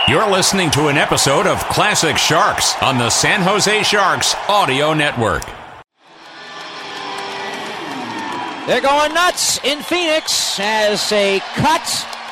You're listening to an episode of Classic Sharks on the San Jose Sharks Audio Network. They're going nuts in Phoenix as a cut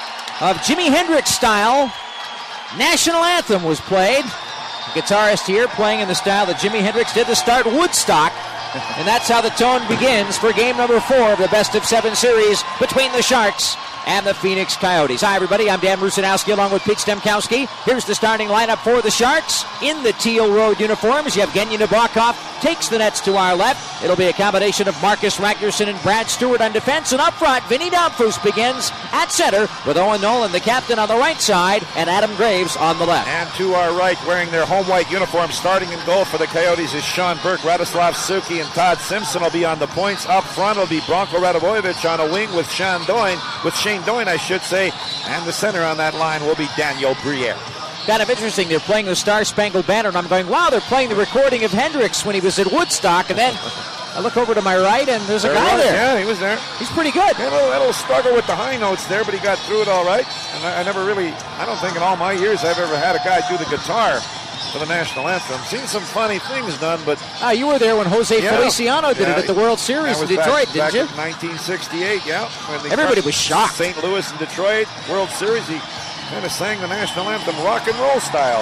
of Jimi Hendrix style national anthem was played. The guitarist here playing in the style that Jimi Hendrix did to start Woodstock. And that's how the tone begins for game number 4 of the best-of-7 series between the Sharks and the Phoenix Coyotes. Hi, everybody. I'm Dan Rusanowski along with Pete Stemkowski. Here's the starting lineup for the Sharks. In the teal road uniforms, Yevgeny Nabokov takes the nets to our left. It'll be a combination of Marcus Ragnarsson and Brad Stewart on defense. And up front, Vinny Damphus begins at center with Owen Nolan, the captain, on the right side, and Adam Graves on the left. And to our right, wearing their home white uniforms, starting in goal for the Coyotes is Sean Burke. Radoslav Suzuki and Todd Simpson will be on the points. Up front will be Branko Radivojevic on a wing with Shane Doyne, I should say. And the center on that line will be Daniel Briere. Kind of interesting. They're playing the Star Spangled Banner, and I'm going, wow, they're playing the recording of Hendrix when he was at Woodstock. And then I look over to my right, and there's a guy there. Yeah, he was there. He's pretty good. Had a little struggle with the high notes there, but he got through it all right. And I don't think in all my years I've ever had a guy do the guitar for the national anthem. Seen some funny things done, but... you were there when Jose Feliciano did it at the World Series in Detroit, didn't you? Back in 1968, yeah. Everybody was shocked. St. Louis and Detroit, World Series, he kind of sang the national anthem rock and roll style.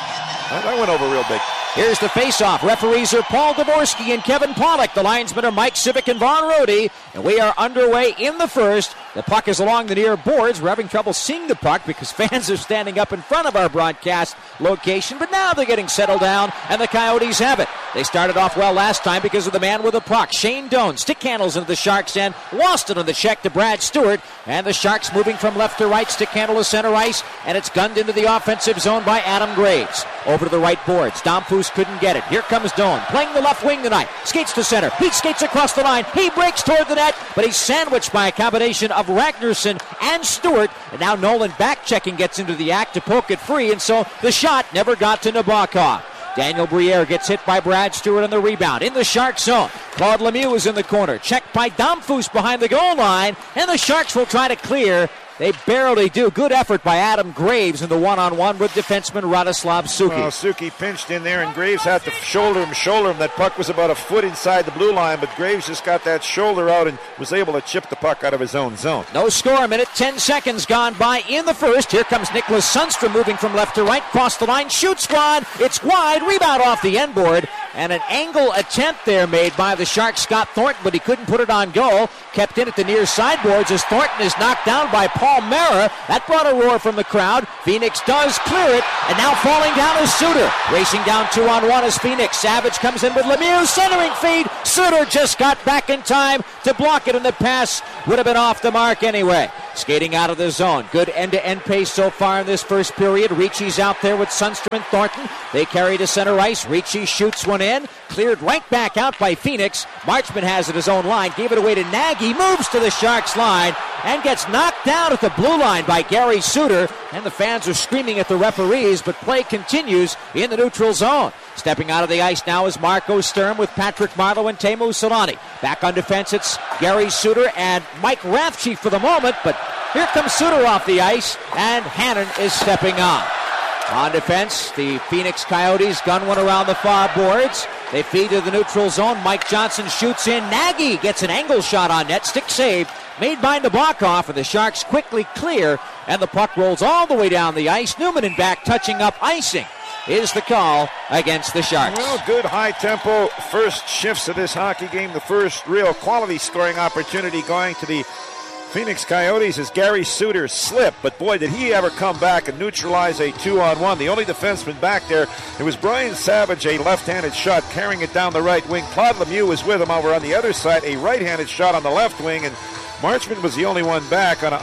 That went over real big. Here's the face-off. Referees are Paul Dvorsky and Kevin Pollock. The linesmen are Mike Civic and Vaughn Rohde. And we are underway in the first. The puck is along the near boards. We're having trouble seeing the puck because fans are standing up in front of our broadcast location. But now they're getting settled down, and the Coyotes have it. They started off well last time because of the man with the puck. Shane Doan stick handles into the Sharks' end. Lost it on the check to Brad Stewart. And the Sharks moving from left to right. Stick handle to center ice. And it's gunned into the offensive zone by Adam Graves. Over to the right boards. Damphus couldn't get it. Here comes Doan, playing the left wing tonight. Skates to center. He skates across the line. He breaks toward the net, but he's sandwiched by a combination of Ragnarsson and Stewart. And now Nolan back-checking gets into the act to poke it free, and so the shot never got to Nabokov. Daniel Briere gets hit by Brad Stewart on the rebound. In the Sharks zone, Claude Lemieux is in the corner. Checked by Damphus behind the goal line, and the Sharks will try to clear. They barely do. Good effort by Adam Graves in the one-on-one with defenseman Radoslav Suzuki. Well, Suzuki pinched in there, and Graves had to shoulder him. That puck was about a foot inside the blue line, but Graves just got that shoulder out and was able to chip the puck out of his own zone. No score, a minute, 10 seconds gone by in the first. Here comes Nicholas Sundstrom moving from left to right, cross the line, shoot squad. It's wide, rebound off the end board, and an angle attempt there made by the Sharks, Scott Thornton, but he couldn't put it on goal. Kept in at the near sideboards as Thornton is knocked down by Paul Mara. That brought a roar from the crowd. Phoenix does clear it, and now falling down is Suter. Racing down 2-on-1 as Phoenix. Savage comes in with Lemieux, centering feed. Suter just got back in time to block it, and the pass would have been off the mark anyway. Skating out of the zone. Good end-to-end pace so far in this first period. Ricci's out there with Sundstrom and Thornton. They carry to center ice. Ricci shoots one in. Cleared right back out by Phoenix. Marchman has it his own line. Gave it away to Nagy. Moves to the Sharks line and gets knocked down at the blue line by Gary Suter. And the fans are screaming at the referees, but play continues in the neutral zone. Stepping out of the ice now is Marco Sturm with Patrick Marleau and Teemu Solani. Back on defense, it's Gary Suter and Mike Rathje for the moment, but here comes Suter off the ice, and Hannon is stepping on. On defense, the Phoenix Coyotes gun one around the far boards. They feed to the neutral zone. Mike Johnson shoots in. Nagy gets an angle shot on net. Stick save made by Nabokov, and the Sharks quickly clear, and the puck rolls all the way down the ice. Newman in back touching up icing is the call against the Sharks. Well, good high-tempo first shifts of this hockey game. The first real quality scoring opportunity going to the Phoenix Coyotes as Gary Suter slipped, but boy, did he ever come back and neutralize a 2-on-1. The only defenseman back there, it was Brian Savage, a left-handed shot, carrying it down the right wing. Claude Lemieux was with him over on the other side, a right-handed shot on the left wing, and Marchman was the only one back on a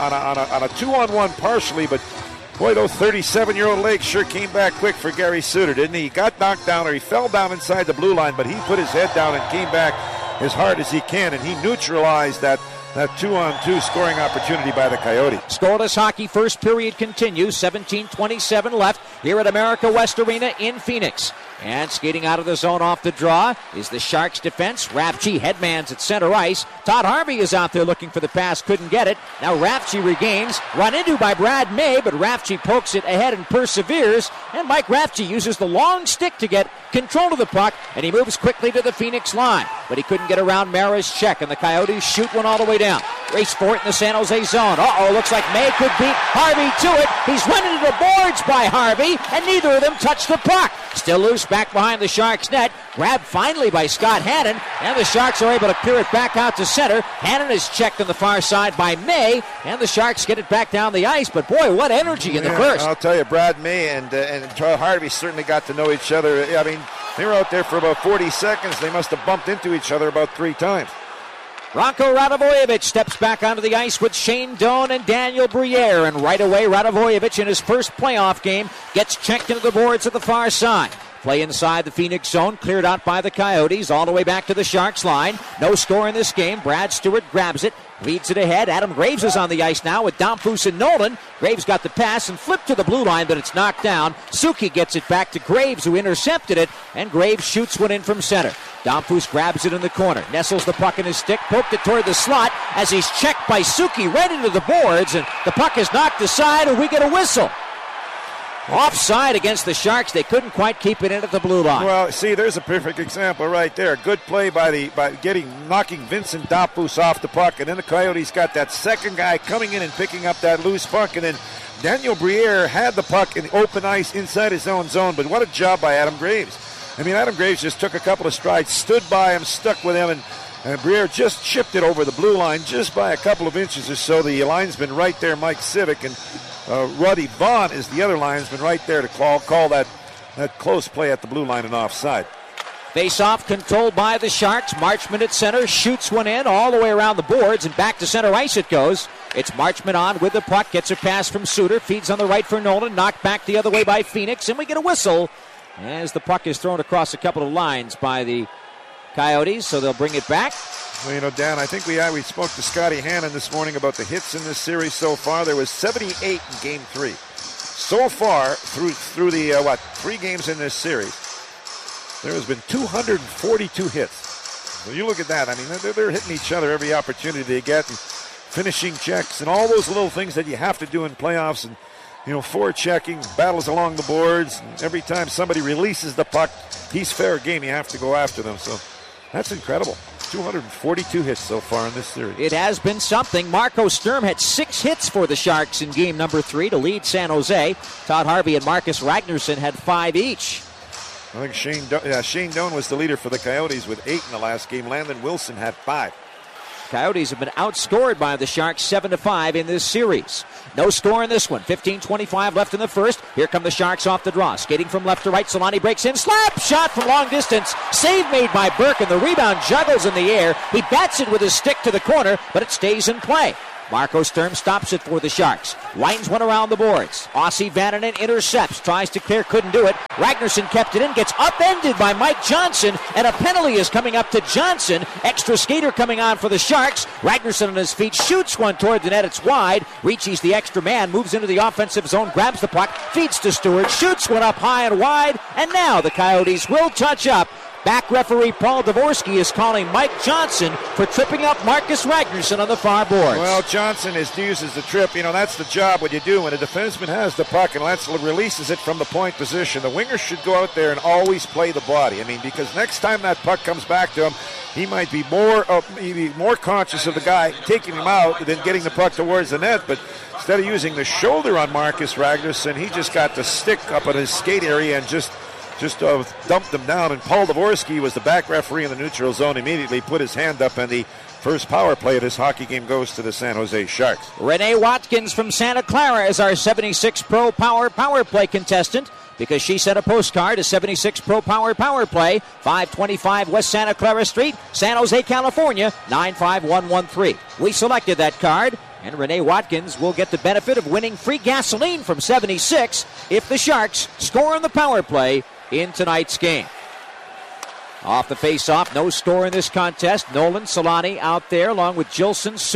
2-on-1 partially, but boy, those 37-year-old legs sure came back quick for Gary Suter, didn't he? He got knocked down, or he fell down inside the blue line, but he put his head down and came back as hard as he can, and he neutralized that 2-on-2 scoring opportunity by the Coyotes. Scoreless hockey first period continues. 17:27 left here at America West Arena in Phoenix. And skating out of the zone off the draw is the Sharks defense. Rafchi headmans at center ice. Todd Harvey is out there looking for the pass, couldn't get it. Now Rafchi regains, run into by Brad May, but Rafchi pokes it ahead and perseveres. And Mike Rafchi uses the long stick to get control of the puck, and he moves quickly to the Phoenix line. But he couldn't get around Mara's check, and the Coyotes shoot one all the way down. Race for it in the San Jose zone. Looks like May could beat Harvey to it. He's run into the boards by Harvey, and neither of them touch the puck. Still loose back behind the Sharks' net. Grabbed finally by Scott Hannon, and the Sharks are able to clear it back out to center. Hannon is checked on the far side by May, and the Sharks get it back down the ice. But boy, what energy in the first. I'll tell you, Brad May and Todd Harvey certainly got to know each other. I mean, they were out there for about 40 seconds. They must have bumped into each other about 3 times. Ranko Radivojevic steps back onto the ice with Shane Doan and Daniel Briere. And right away, Radivojevic in his first playoff game gets checked into the boards at the far side. Play inside the Phoenix zone, cleared out by the Coyotes, all the way back to the Sharks line. No score in this game. Brad Stewart grabs it, leads it ahead. Adam Graves is on the ice now with Domfus and Nolan. Graves got the pass and flipped to the blue line, but it's knocked down. Suki gets it back to Graves, who intercepted it, and Graves shoots one in from center. Domfus grabs it in the corner, nestles the puck in his stick, poked it toward the slot as he's checked by Suki right into the boards, and the puck is knocked aside, and we get a whistle. Offside against the Sharks. They couldn't quite keep it in at the blue line. Well, see, there's a perfect example right there. Good play by knocking Vincent Domfus off the puck, and then the Coyotes got that second guy coming in and picking up that loose puck, and then Daniel Briere had the puck in open ice inside his own zone. But what a job by Adam Graves. I mean, Adam Graves just took a couple of strides, stood by him, stuck with him, and Briere just chipped it over the blue line just by a couple of inches or so. The linesman right there, Mike Civic, and Ruddy Vaughn is the other linesman right there to call that close play at the blue line and offside. Face-off controlled by the Sharks. Marchment at center, shoots one in all the way around the boards, and back to center ice it goes. It's Marchment on with the puck, gets a pass from Suter, feeds on the right for Nolan, knocked back the other way by Phoenix, and we get a whistle as the puck is thrown across a couple of lines by the Coyotes, so they'll bring it back. Well, you know, Dan, I think we spoke to Scotty Hannon this morning about the hits in this series so far. There was 78 in Game 3. So far, through the, 3 games in this series, there has been 242 hits. So you look at that. I mean, they're hitting each other every opportunity they get, and finishing checks, and all those little things that you have to do in playoffs, and, you know, forechecking, battles along the boards. And every time somebody releases the puck, he's fair game. You have to go after them. So that's incredible. 242 hits so far in this series. It has been something. Marco Sturm had 6 hits for the Sharks in game number 3 to lead San Jose. Todd Harvey and Marcus Ragnarsson had 5 each. I think Shane Doan was the leader for the Coyotes with 8 in the last game. Landon Wilson had 5. Coyotes have been outscored by the Sharks 7-5 in this series. No score in this one. 15:25 left in the first. Here come the Sharks off the draw. Skating from left to right. Solani breaks in. Slap shot from long distance. Save made by Burke, and the rebound juggles in the air. He bats it with his stick to the corner, but it stays in play. Marco Sturm stops it for the Sharks. Winds one around the boards. Ossi Vananen intercepts. Tries to clear, couldn't do it. Ragnarsson kept it in. Gets upended by Mike Johnson, and a penalty is coming up to Johnson. Extra skater coming on for the Sharks. Ragnarsson on his feet shoots one toward the net. It's wide. Reaches the extra man. Moves into the offensive zone. Grabs the puck. Feeds to Stewart. Shoots one up high and wide. And now the Coyotes will touch up. Back referee Paul Dvorsky is calling Mike Johnson for tripping up Marcus Ragnarsson on the far boards. Well, Johnson uses the trip. You know, that's the job what you do when a defenseman has the puck and releases it from the point position. The winger should go out there and always play the body. I mean, because next time that puck comes back to him, he might be more conscious of the guy taking him out than getting the puck towards the net. But instead of using the shoulder on Marcus Ragnarsson, he just got the stick up in his skate area and just dumped them down, and Paul Dvorsky was the back referee in the neutral zone, immediately put his hand up, and the first power play of this hockey game goes to the San Jose Sharks. Renee Watkins from Santa Clara is our 76 Pro Power play contestant, because she sent a postcard to 76 Pro Power play, 525 West Santa Clara Street, San Jose, California, 95113. We selected that card, and Renee Watkins will get the benefit of winning free gasoline from 76 if the Sharks score on the power play in tonight's game. Off the face-off, no score in this contest. Nolan, Solani out there along with Gilson, Suter,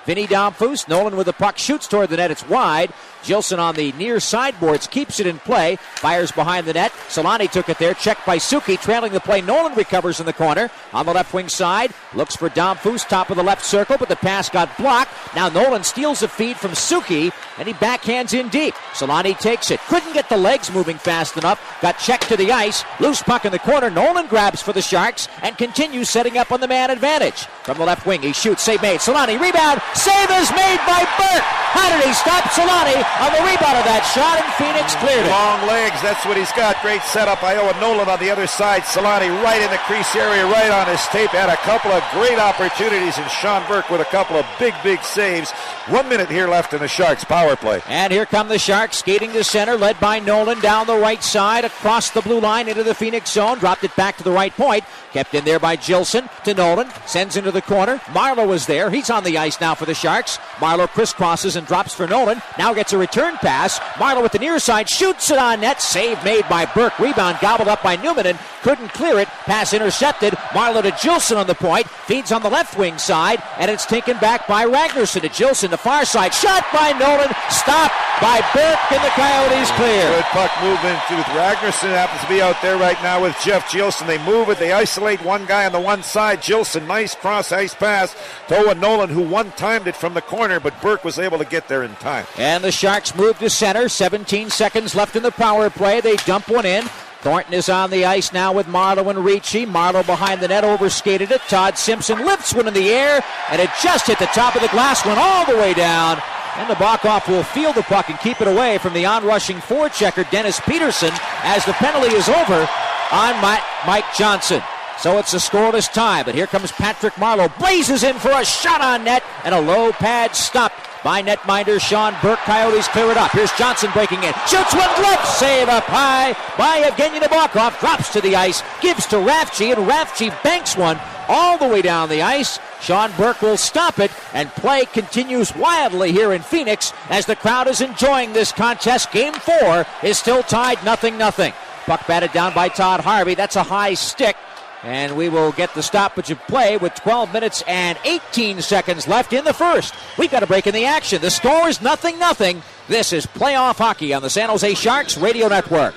Vinny Damphus. Nolan with the puck shoots toward the net. It's wide. Gilson on the near sideboards keeps it in play. Fires behind the net. Solani took it there. Checked by Suki. Trailing the play. Nolan recovers in the corner. On the left wing side. Looks for Damphus. Top of the left circle, but the pass got blocked. Now Nolan steals the feed from Suki, and he backhands in deep. Solani takes it. Couldn't get the legs moving fast enough. Got checked to the ice. Loose puck in the corner. Nolan grabs for the Sharks and continues setting up on the man advantage. From the left wing, he shoots. Save made. Solani rebound. Save is made by Burke. How did he stop Solani on the rebound of that shot, and Phoenix cleared it? Long legs, that's what he's got. Great setup by Owen Nolan on the other side. Solani right in the crease area, right on his tape. Had a couple of great opportunities, and Sean Burke with a couple of big saves. 1 minute here left in the Sharks' power play. And here come the Sharks skating to center, led by Nolan down the right side, across the blue line into the Phoenix zone. Dropped it back to the right point. Kept in there by Gilson to Nolan. Sends into the corner. Marleau is there. He's on the ice now for the Sharks. Marleau crisscrosses and drops for Nolan. Now gets a return pass. Marleau with the near side shoots it on net. Save made by Burke. Rebound gobbled up by Newman and couldn't clear it. Pass intercepted. Marleau to Gilson on the point. Feeds on the left wing side, and it's taken back by Ragnarsson to Gilson, the far side. Shot by Nolan. Stopped by Burke, and the Coyotes clear. Good puck movement. Ragnarsson happens to be out there right now with Jeff Gilson. They move it. They isolate one guy on the one side. Gilson, nice cross-ice pass to Owen Nolan, who one-timed it from the corner, but Burke was able to get there in time. And the Sharks move to center. 17 seconds left in the power play. They dump one in. Thornton is on the ice now with Marleau and Ricci. Marleau behind the net, overskated it. Todd Simpson lifts one in the air, and it just hit the top of the glass, went all the way down. And the Bockoff will field the puck and keep it away from the on-rushing forechecker, Dennis Peterson, as the penalty is over on Mike Johnson. So it's a scoreless tie, but here comes Patrick Marleau. Blazes in for a shot on net, and a low pad stopped by netminder Sean Burke. Coyotes clear it up. Here's Johnson breaking in. Shoots one, glove save up high by Evgeny Nabokov. Drops to the ice, gives to Rafchi, and Rafchi banks one all the way down the ice. Sean Burke will stop it, and play continues wildly here in Phoenix as the crowd is enjoying this contest. Game 4 is still tied 0-0. Puck batted down by Todd Harvey. That's a high stick. And we will get the stoppage of play with 12 minutes and 18 seconds left in the first. We've got a break in the action. The score is 0-0. This is playoff hockey on the San Jose Sharks Radio Network.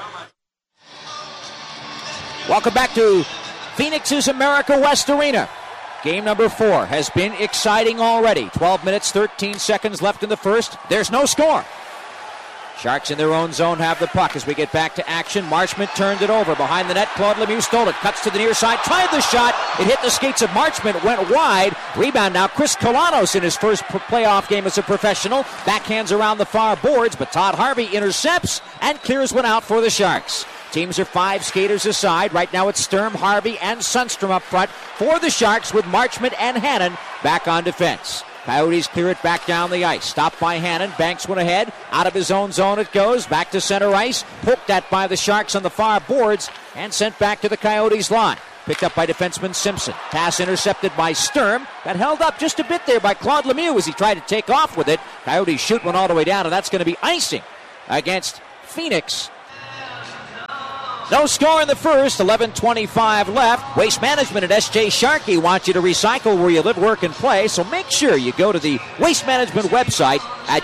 Welcome back to Phoenix's America West Arena. Game number 4 has been exciting already. 12 minutes, 13 seconds left in the first. There's no score. Sharks in their own zone have the puck as we get back to action. Marchment turned it over. Behind the net, Claude Lemieux stole it. Cuts to the near side. Tried the shot. It hit the skates of Marchment. Went wide. Rebound now. Chris Kolanos in his first playoff game as a professional. Backhands around the far boards, but Todd Harvey intercepts and clears one out for the Sharks. Teams are 5 skaters aside. Right now it's Sturm, Harvey, and Sundstrom up front for the Sharks with Marchment and Hannon back on defense. Coyotes clear it back down the ice. Stopped by Hannon. Banks one ahead. Out of his own zone it goes. Back to center ice. Poked at by the Sharks on the far boards and sent back to the Coyotes line. Picked up by defenseman Simpson. Pass intercepted by Sturm. Got held up just a bit there by Claude Lemieux as he tried to take off with it. Coyotes shoot one all the way down, and that's going to be icing against Phoenix. No score in the first, 11:25 left. Waste Management at SJ Sharkey wants you to recycle where you live, work, and play, so make sure you go to the Waste Management website at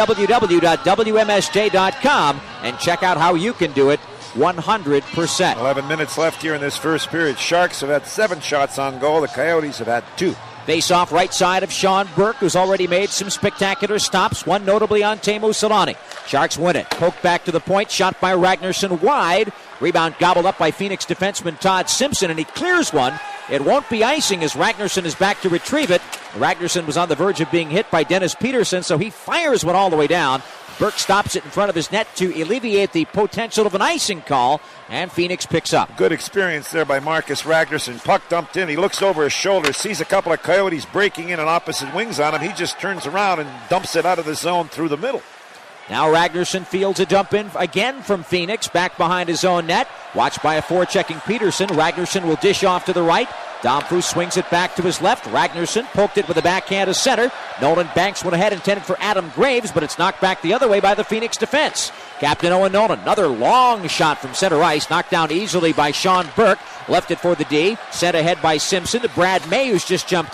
www.wmsj.com and check out how you can do it 100%. 11 minutes left here in this first period. Sharks have had 7 shots on goal. The Coyotes have had 2. Face off right side of Sean Burke, who's already made some spectacular stops, one notably on Teemu Solani. Sharks win it. Poke back to the point, shot by Ragnarsson wide. Rebound gobbled up by Phoenix defenseman Todd Simpson, and he clears one. It won't be icing as Ragnarsson is back to retrieve it. Ragnarsson was on the verge of being hit by Dennis Peterson, so he fires one all the way down. Burke stops it in front of his net to alleviate the potential of an icing call, and Phoenix picks up. Good experience there by Marcus Ragnarsson. Puck dumped in. He looks over his shoulder, sees a couple of Coyotes breaking in on opposite wings on him. He just turns around and dumps it out of the zone through the middle. Now Ragnarsson fields a dump in again from Phoenix, back behind his own net. Watched by a forechecking Peterson. Ragnarsson will dish off to the right. Damphus swings it back to his left. Ragnarsson poked it with a backhand to center. Nolan banks one ahead, intended for Adam Graves, but it's knocked back the other way by the Phoenix defense. Captain Owen Nolan, another long shot from center ice, knocked down easily by Sean Burke. Left it for the D, sent ahead by Simpson to Brad May, who's just jumped on.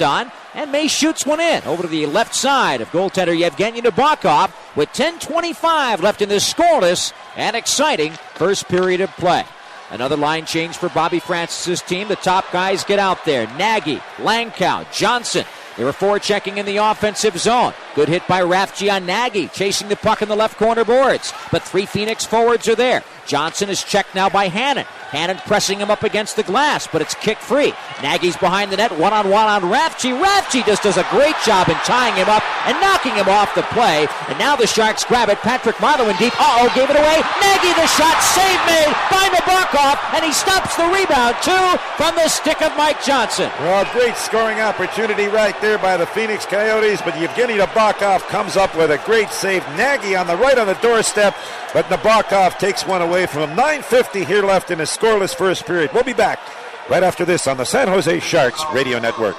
And May shoots one in over to the left side of goaltender Yevgeny Nabokov with 10:25 left in this scoreless and exciting first period of play. Another line change for Bobby Francis' team. The top guys get out there. Nagy, Langkow, Johnson. They were forechecking in the offensive zone. Good hit by Rafji on Nagy, chasing the puck in the left corner boards. But 3 Phoenix forwards are there. Johnson is checked now by Hannon. Hannon pressing him up against the glass, but it's kick free. Nagy's behind the net, one-on-one on Rafji. Rafji just does a great job in tying him up and knocking him off the play. And now the Sharks grab it. Patrick Marleau in deep. Gave it away. Nagy the shot, save made by Nabokov, and he stops the rebound, too, from the stick of Mike Johnson. Well, great scoring opportunity right there by the Phoenix Coyotes, but Yevgeny Nabokov comes up with a great save. Nagy on the right on the doorstep, but Nabokov takes one away from him. 9:50 here left in a scoreless first period. We'll be back right after this on the San Jose Sharks Radio Network.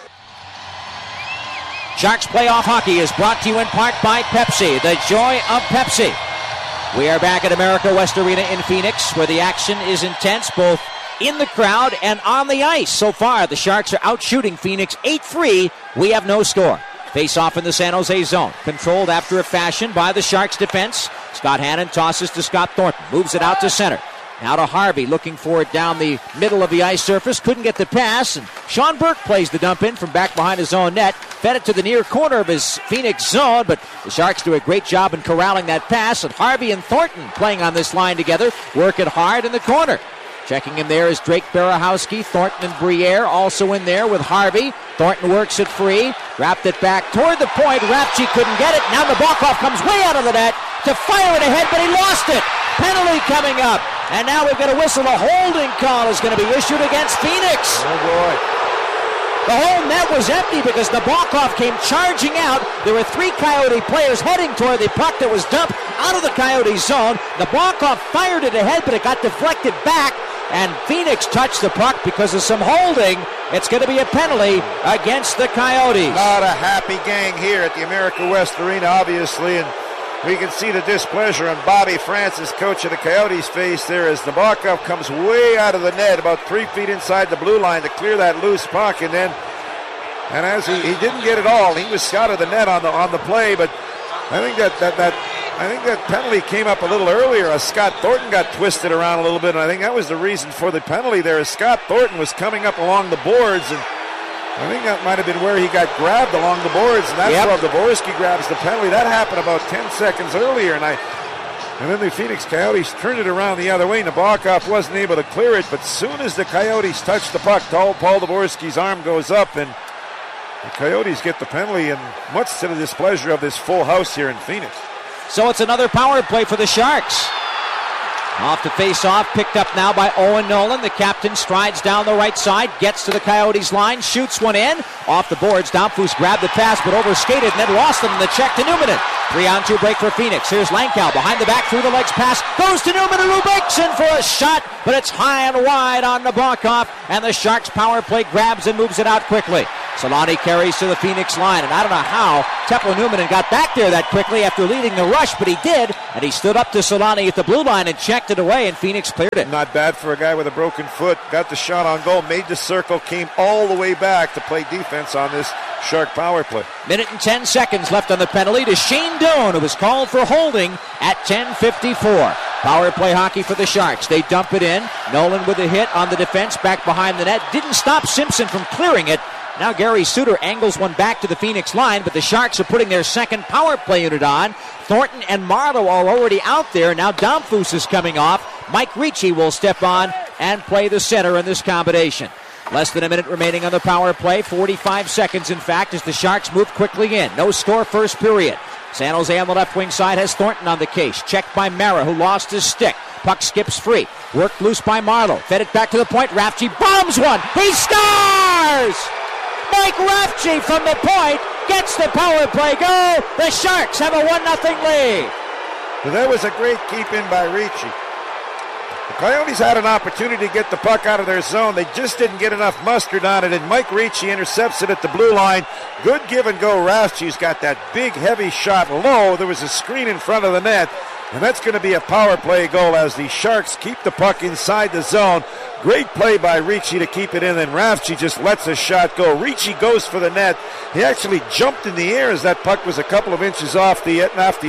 Sharks Playoff Hockey is brought to you in part by Pepsi, the joy of Pepsi. We are back at America West Arena in Phoenix, where the action is intense, both in the crowd and on the ice. So far, the Sharks are out shooting Phoenix 8-3. We have no score. Face off in the San Jose zone. Controlled after a fashion by the Sharks defense. Scott Hannon tosses to Scott Thornton. Moves it out to center. Now to Harvey, looking for it down the middle of the ice surface. Couldn't get the pass, and Sean Burke plays the dump in from back behind his own net. Fed it to the near corner of his Phoenix zone, but the Sharks do a great job in corralling that pass, and Harvey and Thornton playing on this line together. Work it hard in the corner. Checking him there is Drake Berehowski. Thornton and Briere also in there with Harvey. Thornton works it free. Wrapped it back toward the point. Rafji couldn't get it. Now Nabokov comes way out of the net to fire it ahead, but he lost it. Penalty coming up. And now we've got a whistle. A holding call is going to be issued against Phoenix. Oh, boy. The whole net was empty because Nabokov came charging out. There were 3 Coyote players heading toward the puck that was dumped out of the Coyote zone. Nabokov fired it ahead, but it got deflected back. And Phoenix touched the puck because of some holding. It's going to be a penalty against the Coyotes. Not a happy gang here at the America West Arena, obviously, and we can see the displeasure on Bobby Francis, coach of the Coyotes' face there, as Nabokov comes way out of the net, about 3 feet inside the blue line to clear that loose puck, and as he didn't get it all, he was out of the net on the play, but I think that penalty came up a little earlier as Scott Thornton got twisted around a little bit, and I think that was the reason for the penalty there, as Scott Thornton was coming up along the boards, and I think that might have been where he got grabbed along the boards, and that's where Dvorsky grabs the penalty. That happened about 10 seconds earlier, and then the Phoenix Coyotes turned it around the other way. Nabokov wasn't able to clear it, but soon as the Coyotes touch the puck, Paul Dvorsky's arm goes up, and the Coyotes get the penalty, and much to the displeasure of this full house here in Phoenix. So it's another power play for the Sharks. Off to face off, picked up now by Owen Nolan. The captain strides down the right side, gets to the Coyotes line, shoots one in. Off the boards, Domfus grabbed the pass but overskated and then lost them in the check to Newman. 3-on-2 break for Phoenix. Here's Langkow behind the back, through the legs pass, goes to Newman, and breaks in for a shot, but it's high and wide on Nabokov, and the Sharks power play grabs and moves it out quickly. Solani carries to the Phoenix line, and I don't know how Teppo Newman got back there that quickly after leading the rush, but he did, and he stood up to Solani at the blue line and checked it away, and Phoenix cleared it. Not bad for a guy with a broken foot. Got the shot on goal, made the circle, came all the way back to play defense on this Shark power play. Minute and 10 seconds left on the penalty to Shane Doan, who was called for holding at 10:54. Power play hockey for the Sharks. They dump it in. Nolan with a hit on the defense back behind the net. Didn't stop Simpson from clearing it. Now Gary Suter angles one back to the Phoenix line, but the Sharks are putting their second power play unit on. Thornton and Marleau are already out there. Now Domfus is coming off. Mike Ricci will step on and play the center in this combination. Less than a minute remaining on the power play. 45 seconds, in fact, as the Sharks move quickly in. No score first period. San Jose on the left wing side has Thornton on the case. Checked by Mara, who lost his stick. Puck skips free. Worked loose by Marleau. Fed it back to the point. Rafji bombs one. He scores! Mike Rafji from the point gets the power play goal. The Sharks have a 1-0 lead. Well, that was a great keep-in by Ricci. The Coyotes had an opportunity to get the puck out of their zone. They just didn't get enough mustard on it, and Mike Ricci intercepts it at the blue line. Good give and go. Rafji's got that big, heavy shot low. There was a screen in front of the net, and that's going to be a power play goal as the Sharks keep the puck inside the zone. Great play by Ricci to keep it in, and Rafchi just lets a shot go. Ricci goes for the net. He actually jumped in the air as that puck was a couple of inches off the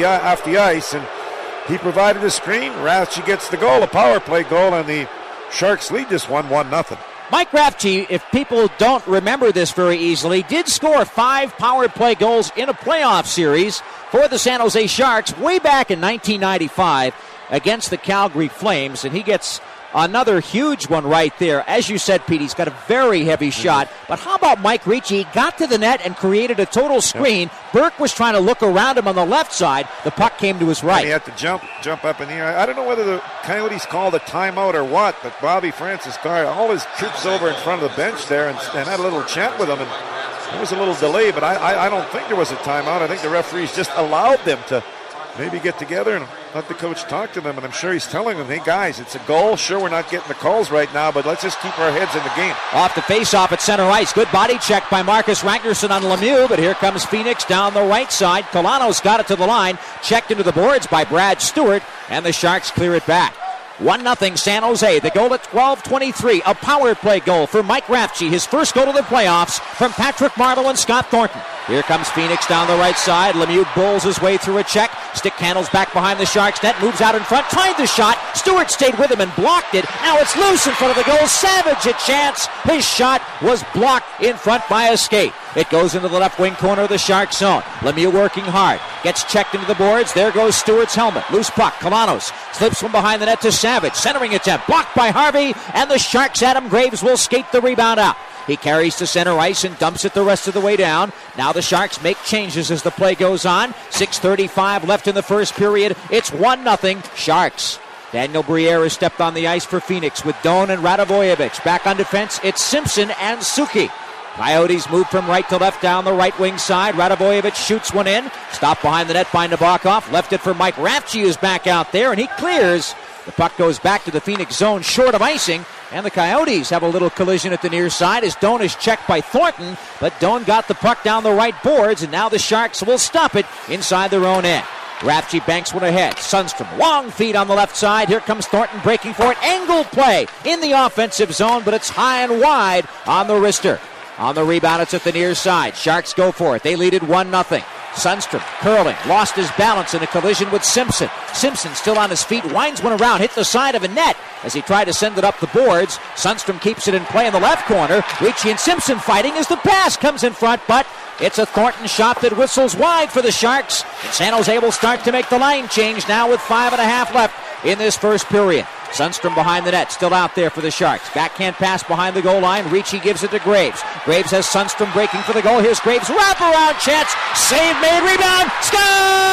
ice, and he provided a screen. Rafchi gets the goal, a power play goal, and the Sharks lead this 1-0. Mike Rafchi, if people don't remember this very easily, did score 5 power play goals in a playoff series for the San Jose Sharks way back in 1995 against the Calgary Flames, and he gets another huge one right there. As you said, Pete, he's got a very heavy shot. But how about Mike Ricci? He got to the net and created a total screen. Yep. Burke was trying to look around him on the left side. The puck came to his right. And he had to jump up in the air. I don't know whether the Coyotes called a timeout or what, but Bobby Francis got all his troops over in front of the bench there and had a little chat with them. And there was a little delay, but I don't think there was a timeout. I think the referees just allowed them to maybe get together and let the coach talk to them, and I'm sure he's telling them, hey guys, it's a goal. Sure, we're not getting the calls right now, but let's just keep our heads in the game. Off the face-off at center ice. Good body check by Marcus Ragnarsson on Lemieux, but here comes Phoenix down the right side. Colanos got it to the line, checked into the boards by Brad Stewart, and the Sharks clear it back. 1-0 San Jose. The goal at 12:23. A power play goal for Mike Rafchi. His first goal of the playoffs from Patrick Marleau and Scott Thornton. Here comes Phoenix down the right side. Lemieux bowls his way through a check. Stick handles back behind the Sharks net. Moves out in front. Tried the shot. Stewart stayed with him and blocked it. Now it's loose in front of the goal. Savage a chance. His shot was blocked in front by a skate. It goes into the left wing corner of the Sharks zone. Lemieux working hard. Gets checked into the boards. There goes Stewart's helmet. Loose puck. Colanos slips from behind the net to Savage. Centering attempt. Blocked by Harvey. And the Sharks' Adam Graves will skate the rebound out. He carries to center ice and dumps it the rest of the way down. Now the Sharks make changes as the play goes on. 6:35 left in the first period. It's 1-0 Sharks. Daniel Briere has stepped on the ice for Phoenix with Doan and Radivojevic. Back on defense, it's Simpson and Suki. Coyotes move from right to left down the right wing side. Radivojevic shoots one in. Stopped behind the net by Nabokov. Left it for Mike Rafchi, who's back out there, and he clears. The puck goes back to the Phoenix zone short of icing, and the Coyotes have a little collision at the near side as Doan is checked by Thornton, but Doan got the puck down the right boards, and now the Sharks will stop it inside their own end. Rafchi banks one ahead. Sundstrom, long feed on the left side. Here comes Thornton breaking for it. Angle play in the offensive zone, but it's high and wide on the wrister. On the rebound, it's at the near side. Sharks go for it. They lead it 1-0. Sundstrom curling, lost his balance in a collision with Simpson. Simpson still on his feet, winds one around, hit the side of a net as he tried to send it up the boards. Sundstrom keeps it in play in the left corner. Ricci and Simpson fighting as the pass comes in front, but it's a Thornton shot that whistles wide for the Sharks. And San Jose will start to make the line change now with 5.5 left in this first period. Sundstrom behind the net, still out there for the Sharks. Backhand pass behind the goal line. Ricci gives it to Graves. Graves has Sundstrom breaking for the goal. Here's Graves' wraparound chance. Save made, rebound, score!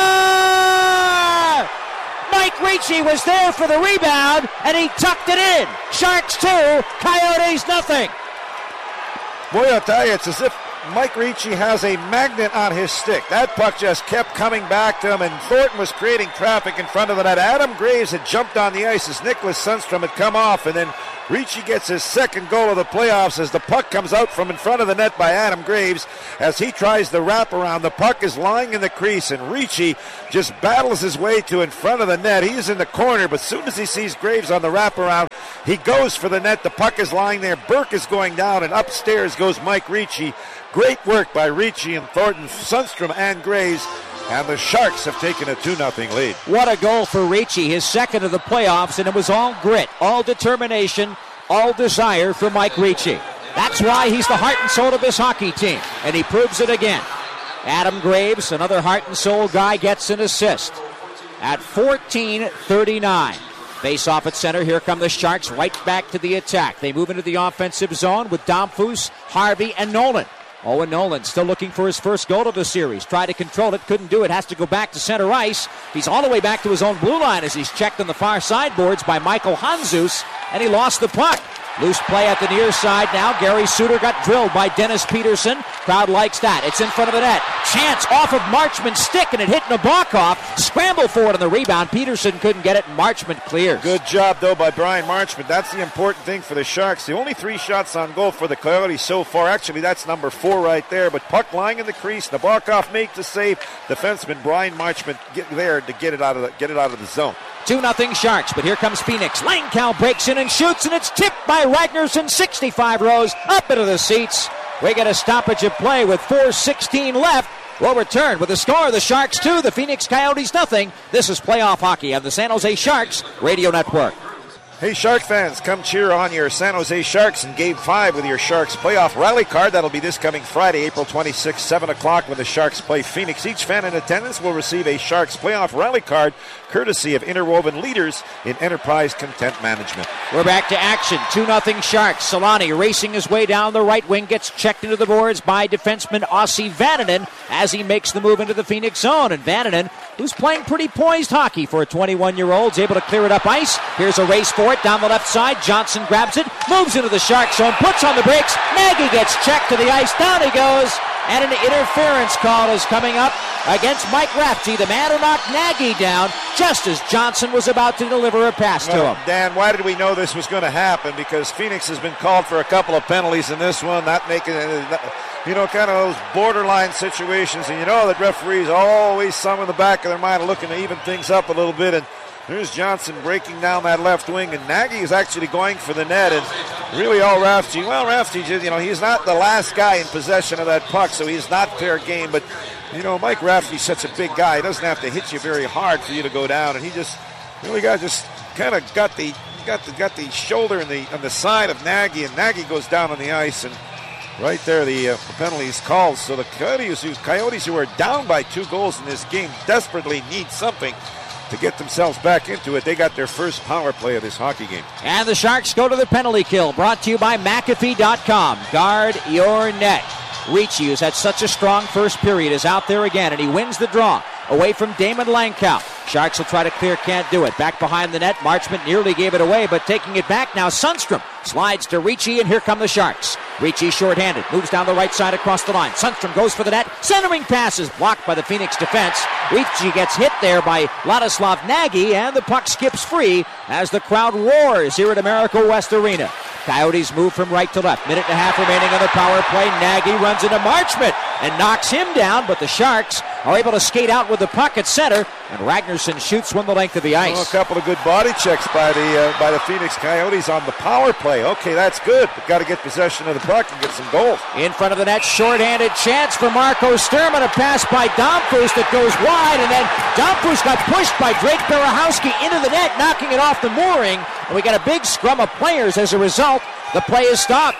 Mike Ricci was there for the rebound, and he tucked it in. Sharks 2, Coyotes nothing. Boy, I'll tell you, it's as if Mike Ricci has a magnet on his stick. That puck just kept coming back to him, and Thornton was creating traffic in front of the net. Adam Graves had jumped on the ice as Nicholas Sundstrom had come off, and then Ricci gets his second goal of the playoffs as the puck comes out from in front of the net by Adam Graves as he tries the wraparound. The puck is lying in the crease, and Ricci just battles his way to in front of the net. He's in the corner, but as soon as he sees Graves on the wraparound, he goes for the net. The puck is lying there. Burke is going down, and upstairs goes Mike Ricci. Great work by Ricci and Thornton, Sundstrom and Graves, and the Sharks have taken a 2-0 lead. What a goal for Ricci, his second of the playoffs, and it was all grit, all determination, all desire for Mike Ricci. That's why he's the heart and soul of this hockey team, and he proves it again. Adam Graves, another heart and soul guy, gets an assist at 14:39. Face off at center. Here come the Sharks right back to the attack. They move into the offensive zone with Domfus, Harvey, and Nolan. Owen Nolan still looking for his first goal of the series. Tried to control it, couldn't do it, has to go back to center ice. He's all the way back to his own blue line as he's checked on the far sideboards by Michael Hanzus, and he lost the puck. Loose play at the near side now. Gary Suter got drilled by Dennis Peterson. Crowd likes that. It's in front of the net. Chance off of Marchman's stick, and it hit Nabokov. Scramble for it on the rebound. Peterson couldn't get it, and Marchman clears. Good job, though, by Brian Marchman. That's the important thing for the Sharks. The only 3 shots on goal for the Coyotes so far. Actually, that's number 4 right there. But puck lying in the crease. Nabokov makes the save. Defenseman Brian Marchman get there to get it out of the zone. 2-0 Sharks, but here comes Phoenix. Langkow breaks in and shoots, and it's tipped by Ragnarsson. 65 rows up into the seats. We get a stoppage of play with 4:16 left. We'll return with the score. The Sharks 2, the Phoenix Coyotes nothing. This is playoff hockey on the San Jose Sharks Radio Network. Hey, Shark fans, come cheer on your San Jose Sharks in Game 5 with your Sharks playoff rally card. That'll be this coming Friday, April 26, 7 o'clock when the Sharks play Phoenix. Each fan in attendance will receive a Sharks playoff rally card courtesy of Interwoven Leaders in Enterprise Content Management. We're back to action. 2-0 Sharks. Solani racing his way down the right wing, gets checked into the boards by defenseman Ossi Vananen as he makes the move into the Phoenix zone. And Vananen, who's playing pretty poised hockey for a 21-year-old, is able to clear it up ice. Here's a race for it down the left side. Johnson grabs it, moves into the Shark zone, puts on the brakes. Nagy gets checked to the ice. Down he goes. And an interference call is coming up against Mike Rafferty, the man who knocked Nagy down just as Johnson was about to deliver a pass to him. Dan, why did we know this was going to happen? Because Phoenix has been called for a couple of penalties in this one, not making kind of those borderline situations. And you know that referees always some in the back of their mind looking to even things up a little bit. And there's Johnson breaking down that left wing, and Nagy is actually going for the net. And really all Rafferty, he's not the last guy in possession of that puck, so he's not fair game. But, Mike Rafferty's such a big guy. He doesn't have to hit you very hard for you to go down. And he just really got the shoulder on the side of Nagy, and Nagy goes down on the ice. And right there, the penalty is called. So the Coyotes, who are down by 2 goals in this game, desperately need something to get themselves back into it. They got their first power play of this hockey game. And the Sharks go to the penalty kill, brought to you by McAfee.com. Guard your net. Ricci, who's had such a strong first period, is out there again, and he wins the draw away from Damon Langkow. Sharks will try to clear, can't do it. Back behind the net, Marchment nearly gave it away, but taking it back now, Sundstrom slides to Ricci, and here come the Sharks. Ricci shorthanded, moves down the right side across the line. Sundstrom goes for the net, centering pass is blocked by the Phoenix defense. Ricci gets hit there by Ladislav Nagy, and the puck skips free as the crowd roars here at America West Arena. Coyotes move from right to left. Minute and a half remaining on the power play. Nagy runs into Marchment and knocks him down, but the Sharks are able to skate out with the puck at center, and Ragnarsson shoots one the length of the ice. A couple of good body checks by the Phoenix Coyotes on the power play. Okay, that's good. We've got to get possession of the puck and get some goals. In front of the net, shorthanded chance for Marco Sturm, and a pass by Domfus that goes wide, and then Domfus got pushed by Drake Berehowski into the net, knocking it off the mooring, and we got a big scrum of players as a result. The play is stopped.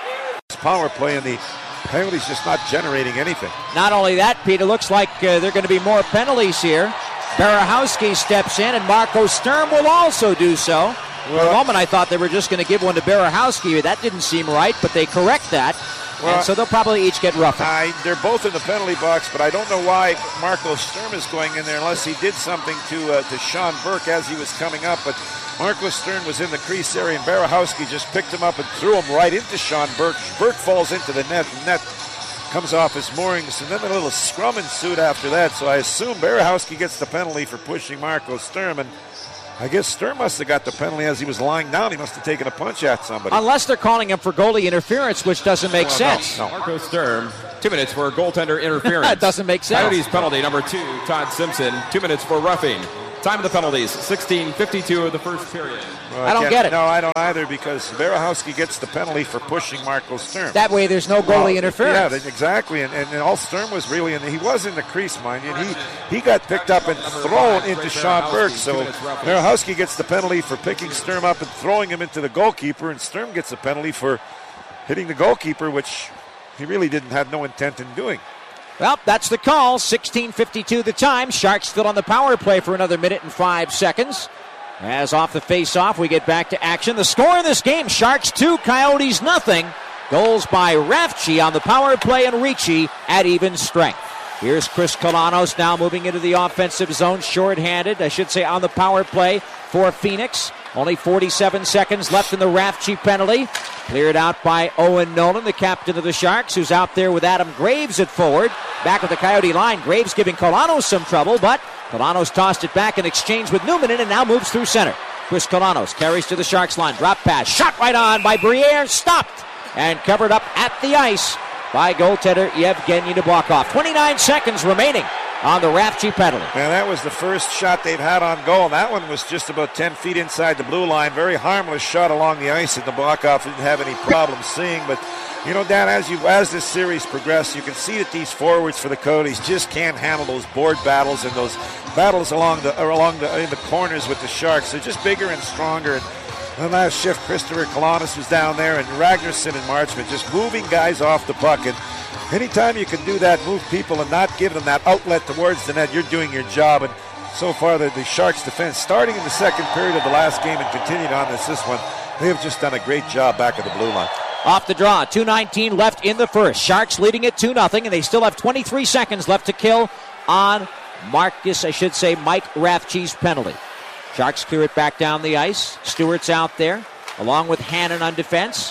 Power play, and the Coyotes just not generating anything. Not only that, Pete, it looks like there are going to be more penalties here. Berehowski steps in, and Marco Sturm will also do so. For a moment, I thought they were just going to give one to Berehowski. That didn't seem right, but they correct that. And so they'll probably each get roughened. They're both in the penalty box, but I don't know why Marco Sturm is going in there unless he did something to Sean Burke as he was coming up. But Marco Sturm was in the crease area, and Berehowski just picked him up and threw him right into Sean Burke. Burke falls into the net, and net comes off his moorings, and then a little scrum ensued after that. So I assume Berehowski gets the penalty for pushing Marco Sturm, and I guess Sturm must have got the penalty as he was lying down. He must have taken a punch at somebody. Unless they're calling him for goalie interference, which doesn't make sense. No. Marco Sturm, 2 minutes for goaltender interference. That doesn't make sense. Coyotes penalty number 2, Todd Simpson, 2 minutes for roughing. Time of the penalties, 16:52 of the first period. I don't get it. No, I don't either, because Berehowski gets the penalty for pushing Marco Sturm. That way there's no goalie interference. Yeah, exactly. And all Sturm was really he was in the crease, mind you. And he got picked up and thrown into Sean Burke. So Berehowski gets the penalty for picking Sturm up and throwing him into the goalkeeper, and Sturm gets a penalty for hitting the goalkeeper, which he really didn't have no intent in doing. Well, that's the call. 16:52 the time. Sharks still on the power play for another minute and 5 seconds. As off the face-off, we get back to action. The score in this game, Sharks 2, Coyotes nothing. Goals by Rafferty on the power play and Ricci at even strength. Here's Chris Kolanos now moving into the offensive zone, shorthanded, I should say, on the power play for Phoenix. Only 47 seconds left in the Rafferty penalty. Cleared out by Owen Nolan, the captain of the Sharks, who's out there with Adam Graves at forward. Back at the Coyote line, Graves giving Kolanos some trouble, but Kolanos tossed it back in exchange with Newman and now moves through center. Chris Kolanos carries to the Sharks line, drop pass, shot right on by Briere, stopped and covered up at the ice by goaltender Yevgeny Nabokov. 29 seconds remaining on the Rafchi penalty. And that was the first shot they've had on goal. And that one was just about 10 feet inside the blue line. Very harmless shot along the ice that Nabokov didn't have any problem seeing. But, you know, Dan, as this series progresses, you can see that these forwards for the Coyotes just can't handle those board battles and those battles in the corners with the Sharks. They're just bigger and stronger. And the last shift, Christopher Kalanis was down there, and Ragnarsson and Marchment just moving guys off the puck. And anytime you can do that, move people and not give them that outlet towards the net, you're doing your job. And so far, the Sharks defense, starting in the second period of the last game and continued on this one, they have just done a great job back at the blue line. Off the draw, 2:19 left in the first. Sharks leading at 2-0, and they still have 23 seconds left to kill on Mike Rafchi's penalty. Sharks clear it back down the ice. Stewart's out there, along with Hannon on defense.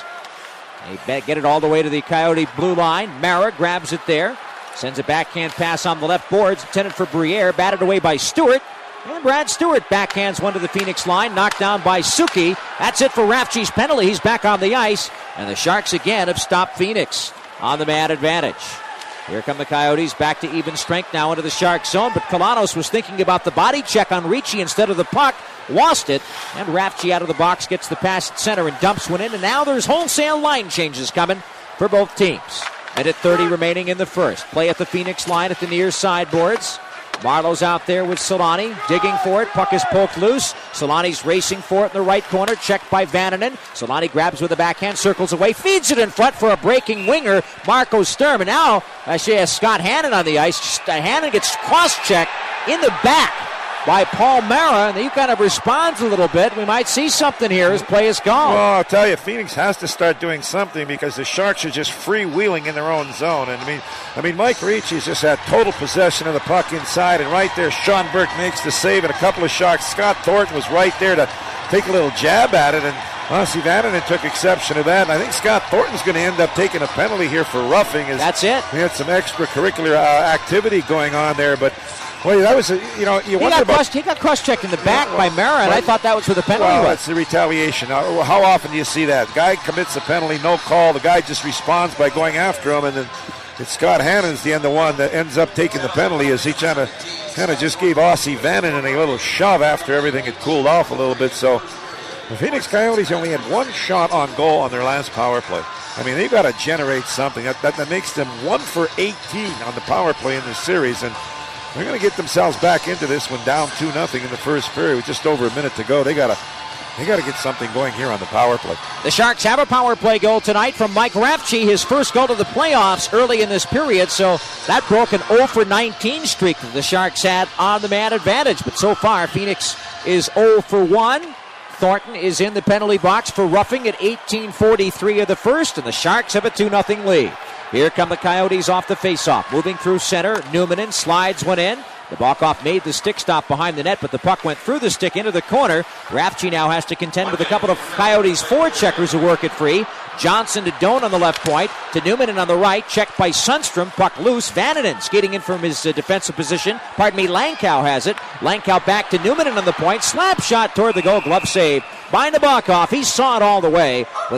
They get it all the way to the Coyote blue line. Mara grabs it there. Sends a backhand pass on the left boards, intended for Briere. Batted away by Stewart. And Brad Stewart backhands one to the Phoenix line. Knocked down by Suki. That's it for Rafchi's penalty. He's back on the ice. And the Sharks again have stopped Phoenix on the man advantage. Here come the Coyotes back to even strength now into the Shark zone, but Kalanos was thinking about the body check on Ricci instead of the puck, lost it, and Rafchi out of the box gets the pass at center and dumps one in, and now there's wholesale line changes coming for both teams. And at 30 remaining in the first. Play at the Phoenix line at the near sideboards. Marlowe's out there with Solani, digging for it. Puck is poked loose. Solani's racing for it in the right corner, checked by Vananen. Solani grabs with the backhand, circles away, feeds it in front for a breaking winger, Marco Sturm. And now she has Scott Hannon on the ice. Hannon gets cross-checked in the back by Paul Mara, and he kind of responds a little bit. We might see something here as play is gone. Well, I'll tell you, Phoenix has to start doing something because the Sharks are just freewheeling in their own zone. And I mean, Mike Ricci's just had total possession of the puck inside, and right there, Sean Burke makes the save, and a couple of shots. Scott Thornton was right there to take a little jab at it, and Ossi Vananen took exception to that. And I think Scott Thornton's going to end up taking a penalty here for roughing. That's it. We had some extracurricular activity going on there, but. Well, that was, you wonder about... He got cross-checked in the back by Mara, and I thought that was for the penalty. Well, that's the retaliation. How often do you see that? The guy commits a penalty, no call. The guy just responds by going after him, and then it's Scott Hannon's the one that ends up taking the penalty as he kind of just gave Ossi Vananen a little shove after everything had cooled off a little bit. So the Phoenix Coyotes only had one shot on goal on their last power play. I mean, they've got to generate something. That makes them 1 for 18 on the power play in this series, and they're going to get themselves back into this one down 2-0 in the first period with just over a minute to go. They got to get something going here on the power play. The Sharks have a power play goal tonight from Mike Rafchi, his first goal to the playoffs early in this period, so that broke an 0 for 19 streak that the Sharks had on the man advantage. But so far, Phoenix is 0 for 1. Thornton is in the penalty box for roughing at 18:43 of the first, and the Sharks have a 2-0 lead. Here come the Coyotes off the faceoff. Moving through center, Newmanen slides one in. Nabokov made the stick stop behind the net, but the puck went through the stick into the corner. Rafchi now has to contend with a couple of Coyotes forecheckers who work it free. Johnson to Doan on the left point, to Newmanen on the right, checked by Sundstrom, puck loose. Vananen skating in from his defensive position. Langkow has it. Langkow back to Newmanen on the point. Slap shot toward the goal, glove save by Nabokov. He saw it all the way with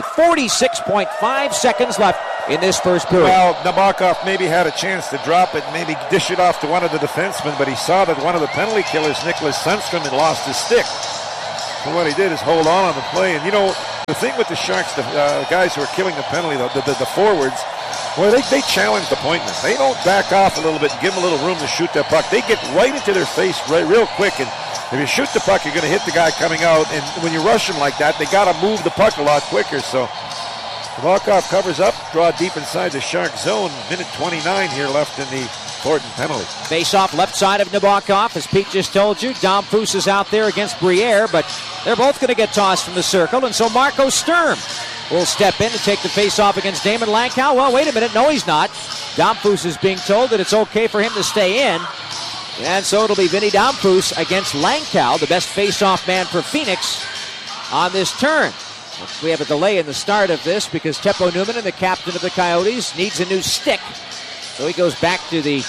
46.5 seconds left in this first period. Well, Nabokov maybe had a chance to drop it, maybe dish it off to one of the defensemen, but he saw that one of the penalty killers, Nicholas Sundstrom, had lost his stick. So what he did is hold on the play. And, the thing with the Sharks, the guys who are killing the penalty, the forwards, well, they challenge the point man. They don't back off a little bit and give them a little room to shoot that puck. They get right into their face real quick, and if you shoot the puck, you're going to hit the guy coming out, and when you rush him like that, they got to move the puck a lot quicker. So Nabokov covers up, draw deep inside the Shark zone. Minute 29 here left in the Thornton penalty. Face off left side of Nabokov, as Pete just told you. Dom Foose is out there against Briere, but they're both going to get tossed from the circle, and so Marco Sturm will step in to take the face off against Damon Langkow. Well, wait a minute, no he's not. Dom Foose is being told that it's okay for him to stay in, and so it'll be Vinny Domfus against Langkow, the best face-off man for Phoenix on this turn. We have a delay in the start of this because Teppo Newmanen, the captain of the Coyotes, needs a new stick. So he goes back to the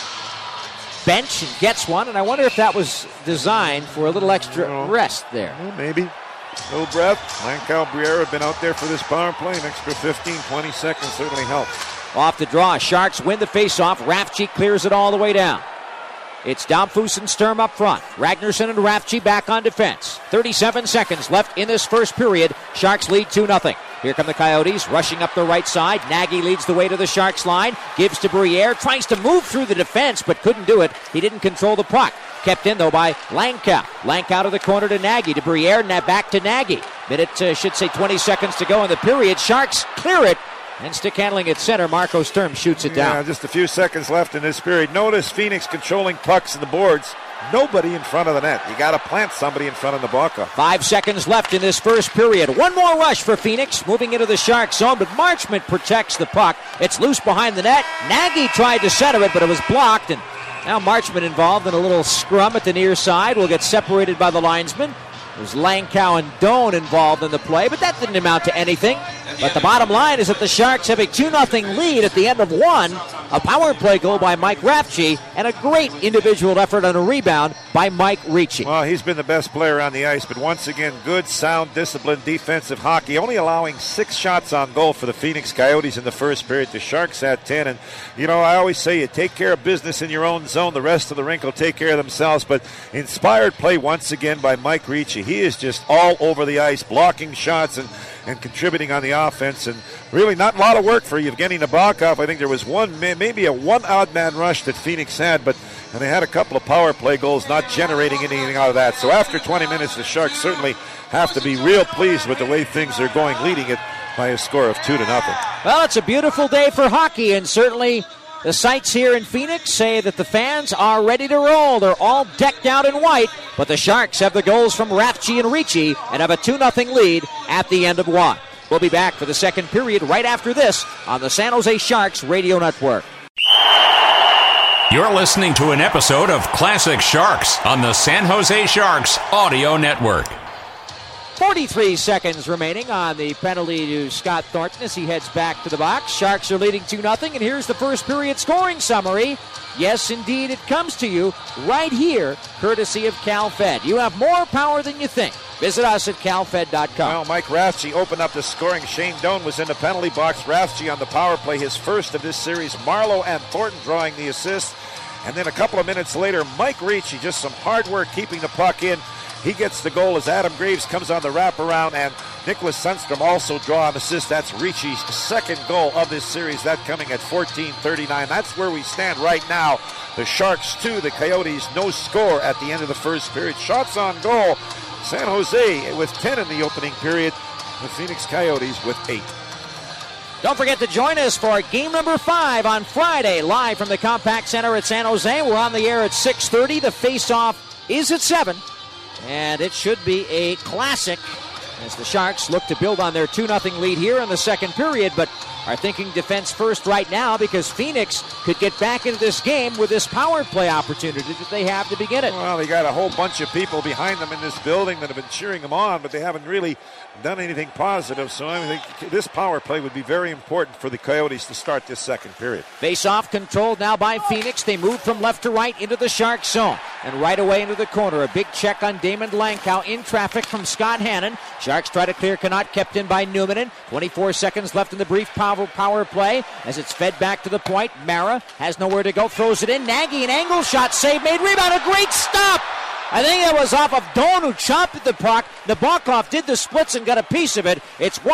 bench and gets one, and I wonder if that was designed for a little extra rest there. Well, maybe. No breath. Langkow, Briere have been out there for this power play. An extra 15, 20 seconds certainly helps. Off the draw, Sharks win the face-off. Rafchi clears it all the way down. It's Damphus and Sturm up front. Ragnarsson and Rafci back on defense. 37 seconds left in this first period. Sharks lead 2-0. Here come the Coyotes rushing up the right side. Nagy leads the way to the Sharks line. Gives to Briere. Tries to move through the defense but couldn't do it. He didn't control the puck. Kept in, though, by Langkow. Langkow to the corner to Nagy. To Briere, and back to Nagy. 20 seconds to go in the period. Sharks clear it. And stick handling at center. Marco Sturm shoots it down. Just a few seconds left in this period. Notice Phoenix controlling pucks and the boards. Nobody in front of the net. You got to plant somebody in front of the Nabokov. 5 seconds left in this first period. One more rush for Phoenix, moving into the Shark zone, but Marchment protects the puck. It's loose behind the net. Nagy tried to center it, but it was blocked, and now Marchment involved in a little scrum at the near side. Will get separated by the linesman. There's Langkow and Doan involved in the play, but that didn't amount to anything. But the bottom line is that the Sharks have a 2-0 lead at the end of one. A power play goal by Mike Rafci, and a great individual effort on a rebound by Mike Ricci. Well, he's been the best player on the ice, but once again, good, sound, disciplined defensive hockey. Only allowing 6 shots on goal for the Phoenix Coyotes in the first period. The Sharks had 10, and, I always say you take care of business in your own zone. The rest of the rink will take care of themselves, but inspired play once again by Mike Ricci. He is just all over the ice, blocking shots and contributing on the offense, and really not a lot of work for Evgeny Nabokov. I think there was maybe a one odd man rush that Phoenix had, and they had a couple of power play goals, not generating anything out of that. So after 20 minutes, the Sharks certainly have to be real pleased with the way things are going, leading it by a score of 2-0. Well, it's a beautiful day for hockey, and certainly the sights here in Phoenix say that the fans are ready to roll. They're all decked out in white, but the Sharks have the goals from Rafci and Ricci and have a 2-0 lead at the end of one. We'll be back for the second period right after this on the San Jose Sharks Radio Network. You're listening to an episode of Classic Sharks on the San Jose Sharks Audio Network. 43 seconds remaining on the penalty to Scott Thornton as he heads back to the box. Sharks are leading 2-0, and here's the first period scoring summary. Yes, indeed, it comes to you right here, courtesy of CalFed. You have more power than you think. Visit us at calfed.com. Well, Mike Rafci opened up the scoring. Shane Doan was in the penalty box. Rafci on the power play, his first of this series. Marleau and Thornton drawing the assist. And then a couple of minutes later, Mike Ricci, just some hard work keeping the puck in. He gets the goal as Adam Graves comes on the wraparound, and Nicholas Sundstrom also draw an assist. That's Ricci's second goal of this series, that coming at 14:39. That's where we stand right now. The Sharks 2, the Coyotes no score at the end of the first period. Shots on goal, San Jose with 10 in the opening period. The Phoenix Coyotes with 8. Don't forget to join us for game number 5 on Friday, live from the Compaq Center at San Jose. We're on the air at 6:30. The face-off is at 7. And it should be a classic as the Sharks look to build on their 2-0 lead here in the second period, but are thinking defense first right now because Phoenix could get back into this game with this power play opportunity that they have to begin it. Well, they got a whole bunch of people behind them in this building that have been cheering them on, but they haven't really done anything positive, so I think this power play would be very important for the Coyotes to start this second period. Face-off controlled now by Phoenix. They move from left to right into the Shark zone, and right away into the corner. A big check on Damon Langkow in traffic from Scott Hannon. Sharks try to clear Connaught, kept in by Numminen. 24 seconds left in the brief power play as it's fed back to the point. Mara has nowhere to go, throws it in. Nagy, an angle shot, save made, rebound, a great stop! I think that was off of Doan, who chopped at the puck. Nabokov did the splits and got a piece of it. It's